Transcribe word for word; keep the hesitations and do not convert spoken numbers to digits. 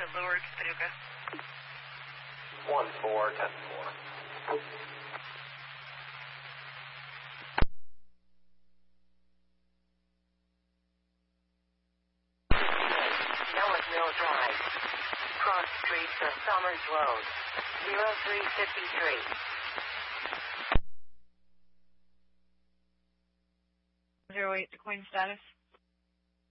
to Lourdes, Paducah. one four, ten four. Ellisville Drive. Cross Street to Summers Road. zero three fifty-three. Zero eight to Queen status.